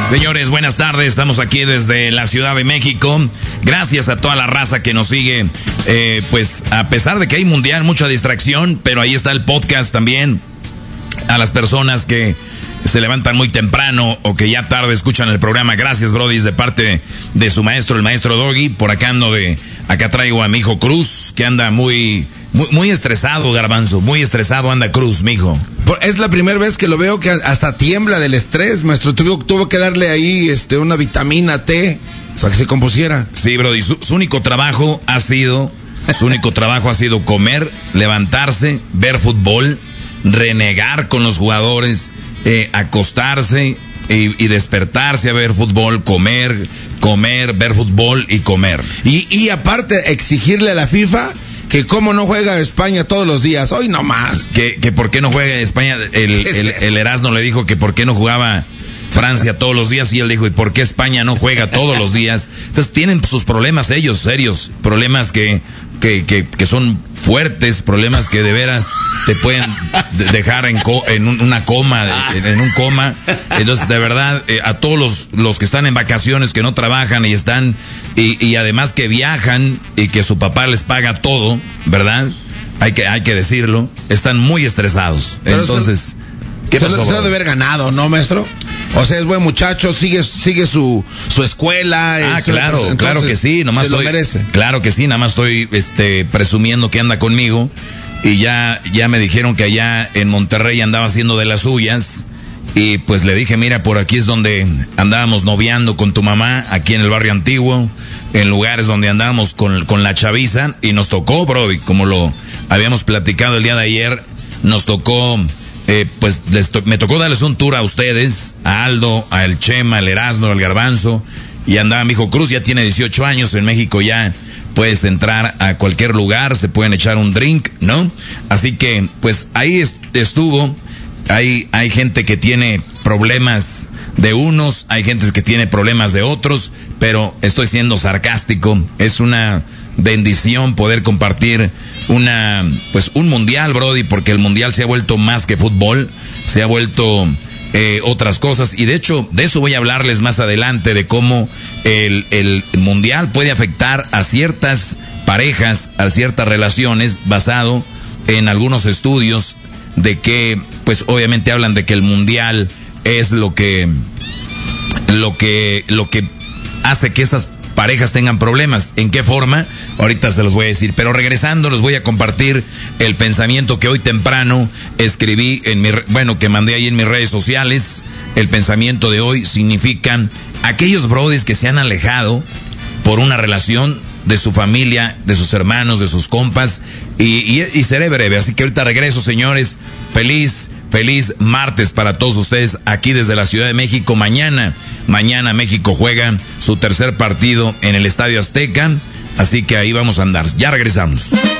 Señores, buenas tardes. Estamos aquí desde la Ciudad de México. Gracias a toda la raza que nos sigue. Pues a pesar de que hay mundial, mucha distracción, pero ahí está el podcast también. A las personas que se levantan muy temprano o que ya tarde escuchan el programa. Gracias, Brody, de parte de su maestro, el maestro Doggy. Por acá acá traigo a mi hijo Cruz, que anda muy estresado, Garbanzo. Muy estresado anda Cruz, mijo. Es la primera vez que lo veo que hasta tiembla del estrés, maestro. Tuvo que darle ahí una vitamina T para que se compusiera. Sí, Brody, su único trabajo ha sido comer, levantarse, ver fútbol, renegar con los jugadores, acostarse y despertarse a ver fútbol, comer, ver fútbol y comer. Y aparte exigirle a la FIFA que cómo no juega España todos los días, hoy no más. Que por qué no juega España, el Erasmo le dijo que por qué no jugaba Francia todos los días y él dijo, ¿y por qué España no juega todos los días? Entonces tienen sus problemas ellos, serios, problemas que son fuertes, problemas que de veras te pueden dejar en un coma. Entonces, de verdad, a todos los que están en vacaciones, que no trabajan y están, y además que viajan y que su papá les paga todo, ¿verdad? Hay que decirlo, están muy estresados. Pero entonces, ¿qué pasó? Se lo debe haber ganado, ¿no, maestro? O sea, es buen muchacho, sigue su escuela. Claro que sí, nomás se lo merece. Claro que sí, nada más estoy presumiendo que anda conmigo y ya me dijeron que allá en Monterrey andaba haciendo de las suyas y pues le dije, mira, por aquí es donde andábamos noviando con tu mamá, aquí en el barrio antiguo, en lugares donde andábamos con la chaviza y nos tocó, Brody, como lo habíamos platicado el día de ayer, nos tocó... pues me tocó darles un tour a ustedes, a Aldo, a El Chema, al Erasmo, al Garbanzo, y andaba mi hijo Cruz, ya tiene 18 años, en México ya puedes entrar a cualquier lugar, se pueden echar un drink, ¿no? Así que, pues ahí estuvo, hay gente que tiene problemas de unos, hay gente que tiene problemas de otros, pero estoy siendo sarcástico, es una bendición poder compartir un mundial, Brody, porque el mundial se ha vuelto más que fútbol, se ha vuelto otras cosas, y de hecho de eso voy a hablarles más adelante, de cómo el mundial puede afectar a ciertas parejas, a ciertas relaciones, basado en algunos estudios de que, pues obviamente hablan de que el mundial es lo que hace que estas parejas tengan problemas. ¿En qué forma? Ahorita se los voy a decir. Pero regresando, les voy a compartir el pensamiento que hoy temprano escribí que mandé ahí en mis redes sociales. El pensamiento de hoy significan aquellos brodis que se han alejado por una relación de su familia, de sus hermanos, de sus compas. Y seré breve. Así que ahorita regreso, señores. Feliz martes para todos ustedes aquí desde la Ciudad de México. Mañana México juega su tercer partido en el Estadio Azteca, así que ahí vamos a andar. Ya regresamos.